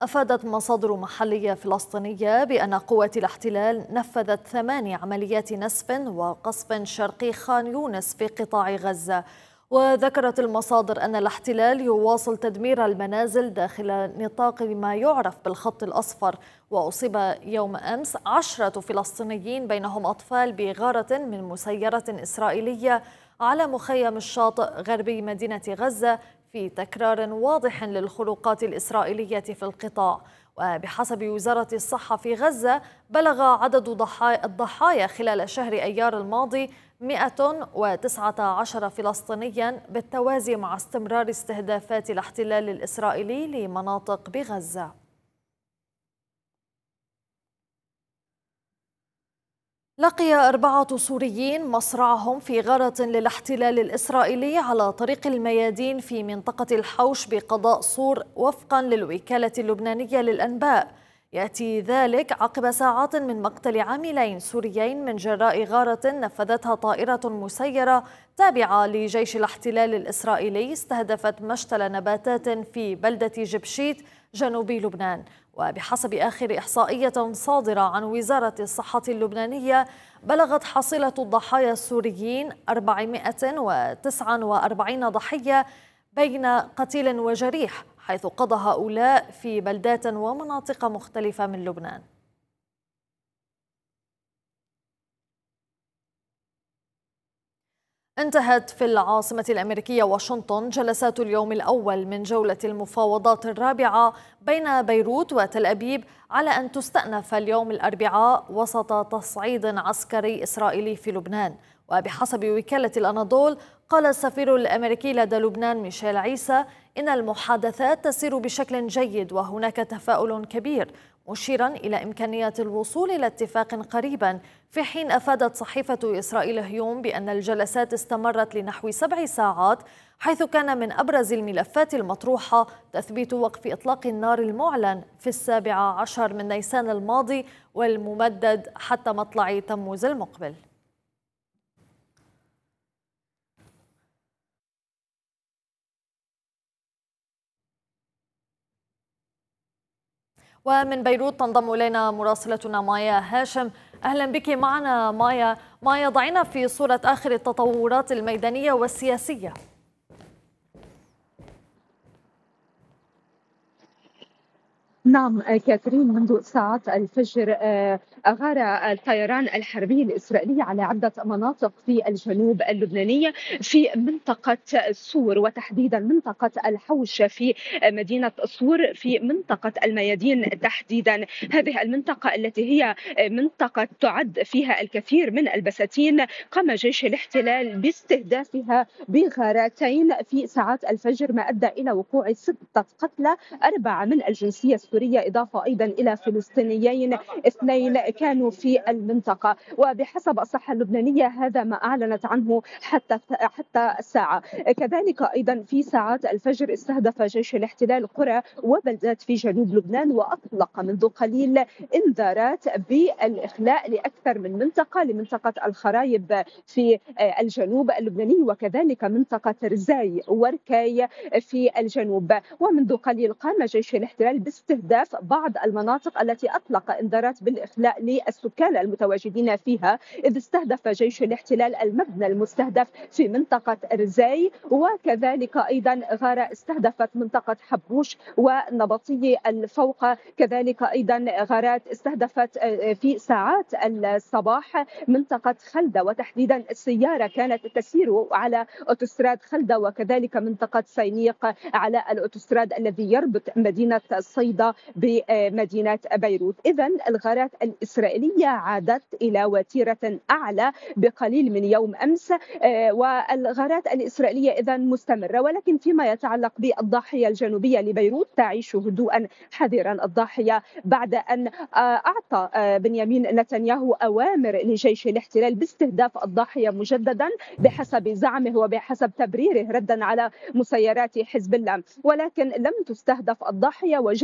أفادت مصادر محلية فلسطينية بأن قوات الاحتلال نفذت 8 عمليات نسف وقصف شرقي خان يونس في قطاع غزة. وذكرت المصادر أن الاحتلال يواصل تدمير المنازل داخل نطاق ما يعرف بالخط الأصفر. وأصيب يوم أمس 10 فلسطينيين بينهم أطفال بغارة من مسيرة إسرائيلية على مخيم الشاطئ غربي مدينة غزة، في تكرار واضح للخروقات الإسرائيلية في القطاع. وبحسب وزارة الصحة في غزة، بلغ عدد الضحايا خلال شهر أيار الماضي 119 فلسطينيا، بالتوازي مع استمرار استهدافات الاحتلال الإسرائيلي لمناطق بغزة. لقي 4 سوريين مصرعهم في غارة للاحتلال الإسرائيلي على طريق الميادين في منطقة الحوش بقضاء صور، وفقا للوكالة اللبنانية للأنباء. يأتي ذلك عقب ساعات من مقتل عاملين سوريين من جراء غارة نفذتها طائرة مسيرة تابعة لجيش الاحتلال الإسرائيلي، استهدفت مشتل نباتات في بلدة جبشيت جنوب لبنان. وبحسب آخر إحصائية صادرة عن وزارة الصحة اللبنانية، بلغت حصيلة الضحايا السوريين 449 ضحية بين قتيل وجريح، حيث قضى هؤلاء في بلدات ومناطق مختلفة من لبنان. انتهت في العاصمة الأمريكية واشنطن جلسات اليوم الأول من جولة المفاوضات الرابعة بين بيروت وتل أبيب، على أن تستأنف اليوم الأربعاء وسط تصعيد عسكري إسرائيلي في لبنان. وبحسب وكالة الأناضول، قال السفير الأمريكي لدى لبنان ميشيل عيسى إن المحادثات تسير بشكل جيد وهناك تفاؤل كبير، مشيرا إلى إمكانية الوصول إلى اتفاق قريبا. في حين أفادت صحيفة إسرائيل هيوم بأن الجلسات استمرت لنحو 7 ساعات، حيث كان من أبرز الملفات المطروحة تثبيت وقف إطلاق النار المعلن في 17 من نيسان الماضي، والممدد حتى مطلع تموز المقبل. ومن بيروت تنضم إلينا مراسلتنا مايا هاشم. أهلا بك معنا مايا، ضعينا في صورة آخر التطورات الميدانية والسياسية. نعم كاترين، منذ ساعات الفجر أغار الطيران الحربي الإسرائيلي على عدة مناطق في الجنوب اللبناني في منطقة صور، وتحديدا منطقة الحوش في مدينة صور في منطقة الميادين تحديدا. هذه المنطقة التي هي منطقة تعد فيها الكثير من البساتين، قام جيش الاحتلال باستهدافها بغارتين في ساعات الفجر، ما أدى إلى وقوع 6 قتلى، 4 من الجنسية السورية، إضافة أيضا إلى فلسطينيين 2 كانوا في المنطقة. وبحسب الصحة اللبنانية هذا ما أعلنت عنه حتى الساعة. كذلك أيضا في ساعات الفجر استهدف جيش الاحتلال قرى وبلدات في جنوب لبنان، وأطلق منذ قليل إنذارات بالإخلاء لأكثر من منطقة، لمنطقة الخرايب في الجنوب اللبناني، وكذلك منطقة رزاي وركاي في الجنوب. ومنذ قليل قام جيش الاحتلال باستهداف بعض المناطق التي أطلق إنذارات بالإخلاء للسكان المتواجدين فيها، إذ استهدف جيش الاحتلال المبنى المستهدف في منطقة رزاي، وكذلك أيضا غارة استهدفت منطقة حبوش ونبطي الفوق. كذلك أيضا غارات استهدفت في ساعات الصباح منطقة خلدة، وتحديدا السيارة كانت تسير على أوتوستراد خلدة، وكذلك منطقة سينيق على الأوتوستراد الذي يربط مدينة صيدا بمدينة بيروت. إذن الغارات الإسرائيلية عادت إلى وتيرة أعلى بقليل من يوم أمس، والغارات الإسرائيلية إذن مستمرة. ولكن فيما يتعلق بالضاحية الجنوبية لبيروت تعيش هدوءا حذرا. الضاحية بعد أن أعطى بنيامين نتنياهو أوامر لجيش الاحتلال باستهداف الضاحية مجددا بحسب زعمه وبحسب تبريره ردا على مسيرات حزب الله، ولكن لم تستهدف الضاحية، وجزء كبير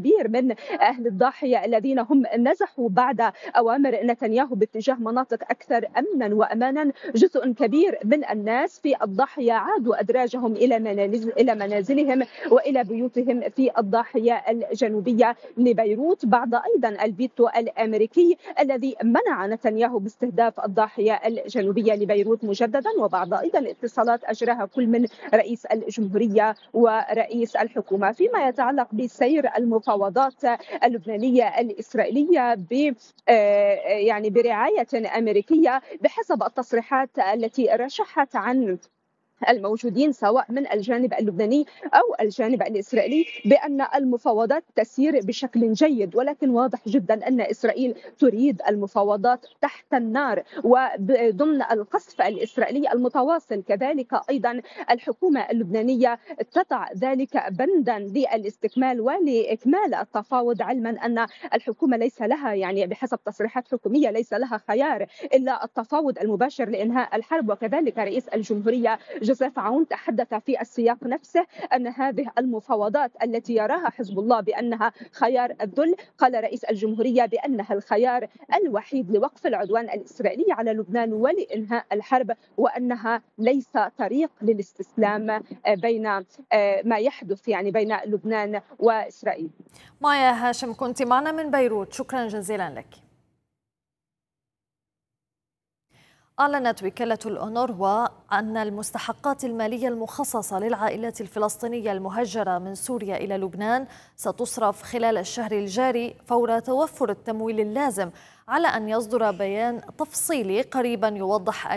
كبير من أهل الضاحية الذين هم نزحوا بعد أوامر نتنياهو باتجاه مناطق أكثر أمنا وأمانا. جزء كبير من الناس في الضاحية عادوا أدراجهم إلى منازلهم وإلى بيوتهم في الضاحية الجنوبية لبيروت، بعد أيضا الفيتو الأمريكي الذي منع نتنياهو باستهداف الضاحية الجنوبية لبيروت مجددا، وبعد أيضا اتصالات أجراها كل من رئيس الجمهورية ورئيس الحكومة. فيما يتعلق بسير المفاوضات اللبنانية الإسرائيلية يعني برعاية أمريكية، بحسب التصريحات التي رشحت عن الموجودين سواء من الجانب اللبناني أو الجانب الإسرائيلي بأن المفاوضات تسير بشكل جيد، ولكن واضح جدا أن إسرائيل تريد المفاوضات تحت النار وضمن القصف الإسرائيلي المتواصل. كذلك أيضا الحكومة اللبنانية تضع ذلك بندا للاستكمال ولإكمال التفاوض، علما أن الحكومة ليس لها يعني بحسب تصريحات حكومية ليس لها خيار إلا التفاوض المباشر لإنهاء الحرب. وكذلك رئيس الجمهورية جوزيف عون تحدث في السياق نفسه أن هذه المفاوضات التي يراها حزب الله بأنها خيار الذل، قال رئيس الجمهورية بأنها الخيار الوحيد لوقف العدوان الإسرائيلي على لبنان ولإنهاء الحرب، وأنها ليس طريق للاستسلام بين ما يحدث يعني بين لبنان وإسرائيل. مايا هاشم كنت معنا من بيروت، شكرا جزيلا لك. أعلنت وكالة الأونروا أن المستحقات المالية المخصصة للعائلات الفلسطينية المهجرة من سوريا إلى لبنان ستصرف خلال الشهر الجاري فور توفر التمويل اللازم، على أن يصدر بيان تفصيلي قريبا يوضح